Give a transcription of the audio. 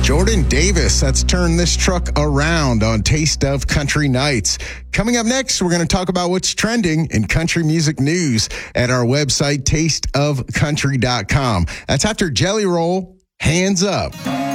Jordan Davis, that's turned this truck around on Taste of Country Nights. Coming up next, we're going to talk about what's trending in country music news at our website, tasteofcountry.com. That's after Jelly Roll, Hands Up.